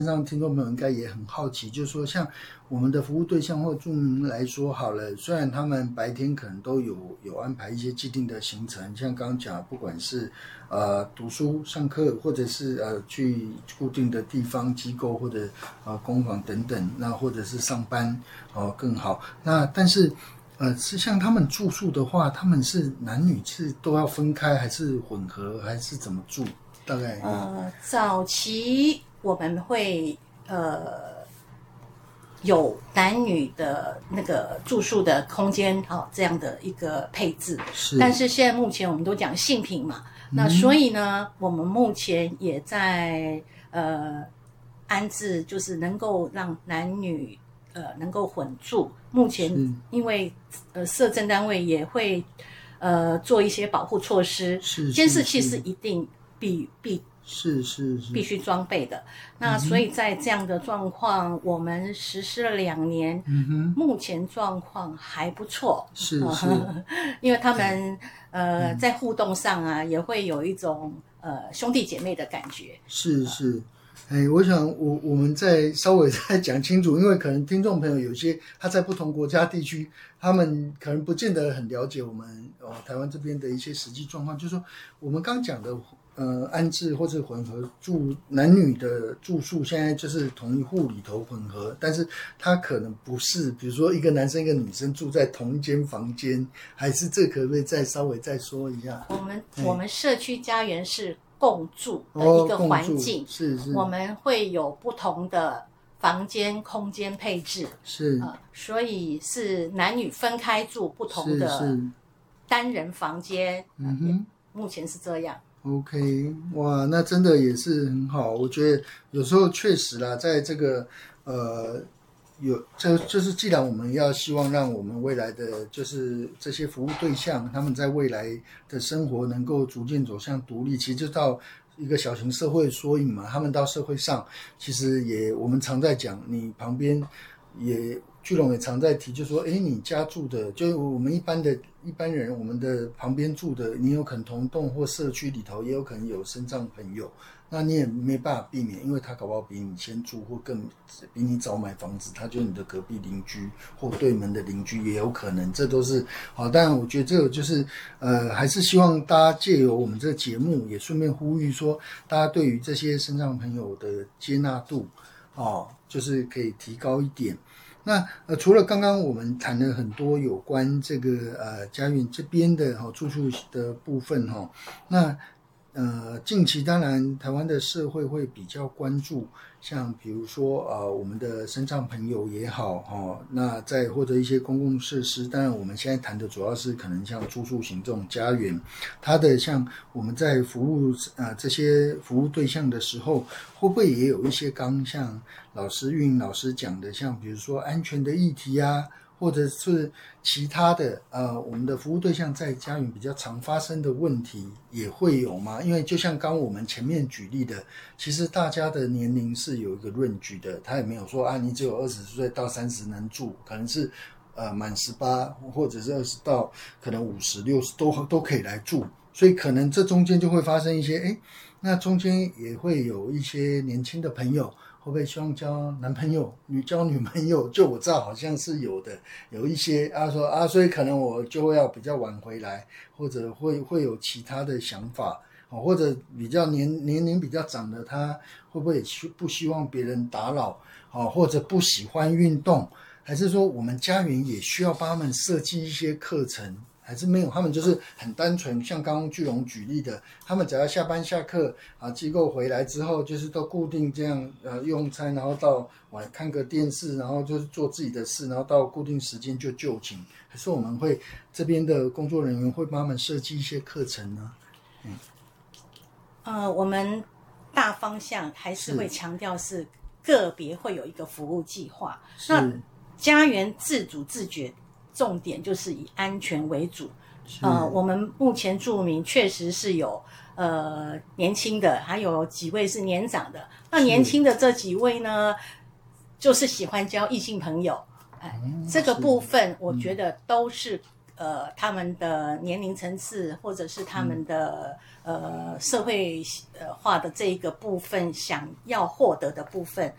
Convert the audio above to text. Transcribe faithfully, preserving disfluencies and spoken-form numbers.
让听众朋友应该也很好奇，就是说像我们的服务对象或住民来说好了，虽然他们白天可能都有有安排一些既定的行程，像刚刚讲，不管是呃读书上课，或者是呃去固定的地方机构或者呃工坊等等，那或者是上班哦、呃、更好。那但是呃是像他们住宿的话，他们是男女是都要分开，还是混合，还是怎么住？大概呃早期我们会呃有男女的那个住宿的空间哦，这样的一个配置。 是， 但是现在目前我们都讲性平嘛，嗯、那所以呢，我们目前也在呃安置，就是能够让男女呃能够混住。目前因为呃社政单位也会呃做一些保护措施， 是监视器是一定必必。 是是是必须装备的。那所以在这样的状况，我们实施了两年， 嗯哼， 目前状况还不错。 是是， 因为他们呃在互动上啊，也会有一种呃兄弟姐妹的感觉。 是是。哎，我想我我们再稍微再讲清楚，因为可能听众朋友有些他在不同国家地区，他们可能不见得很了解我们哦台湾这边的一些实际状况。就是说，我们刚讲的呃安置或者混合住男女的住宿，现在就是同一户里头混合，但是他可能不是，比如说一个男生一个女生住在同一间房间，还是这可不可以再稍微再说一下？ 我们我们社区家园是共住的一个环境， 哦、是是， 我们会有不同的房间空间配置， 是、 呃，所以是男女分开住不同的单人房间。 嗯哼， 目前是这样。 OK， 哇，那真的也是很好。我觉得有时候确实啦，在这个呃。有，这就是既然我们要希望让我们未来的就是这些服务对象，他们在未来的生活能够逐渐走向独立，其实就到一个小型社会缩影嘛。他们到社会上，其实也我们常在讲，你旁边也巨龙也常在提，就说，哎，你家住的，就我们一般的一般人，我们的旁边住的，你有可能同栋或社区里头也有可能有身障朋友。那你也没办法避免，因为他搞不好比你先住，或更比你早买房子，他就是你的隔壁邻居或对门的邻居也有可能，这都是好。当然，我觉得这个就是呃，还是希望大家借由我们这个节目，也顺便呼吁说，大家对于这些身障朋友的接纳度哦，就是可以提高一点。那呃，除了刚刚我们谈了很多有关这个呃家园这边的哈、哦、住宿的部分哈、哦，那。呃，近期当然台湾的社会会比较关注，像比如说呃我们的身障朋友也好哦，那在或者一些公共设施，当然我们现在谈的主要是可能像住宿型这种家园，它的像我们在服务呃这些服务对象的时候，会不会也有一些刚像老师运营老师讲的，像比如说安全的议题啊，或者是其他的呃，我们的服务对象在家园比较常发生的问题也会有吗？因为就像刚我们前面举例的，其实大家的年龄是有一个论据的，他也没有说啊，你只有二十岁到三十能住，可能是呃满十八或者是二十到可能五十六十都都可以来住，所以可能这中间就会发生一些，哎，那中间也会有一些年轻的朋友。会不会希望交男朋友、女交女朋友？就我知道好像是有的，有一些啊说啊，所以可能我就会要比较晚回来，或者会会有其他的想法，或者比较年年龄比较长的，他会不会也不希望别人打扰，或者不喜欢运动，还是说我们家园也需要帮他们设计一些课程？还是没有，他们就是很单纯，像刚刚巨龙举例的，他们只要下班下课啊，机构回来之后，就是都固定这样呃用餐，然后到晚看个电视，然后就是做自己的事，然后到固定时间就就寝。还是我们会这边的工作人员会帮他们设计一些课程呢？嗯， 呃，我们大方向还是会强调是个别会有一个服务计划，那家园自主自觉。重点就是以安全为主，呃，我们目前住民确实是有呃年轻的，还有几位是年长的。那年轻的这几位呢，就是喜欢交异性朋友，哎、嗯，这个部分我觉得都是、嗯、呃他们的年龄层次或者是他们的、嗯、呃社会化的这一个部分想要获得的部分，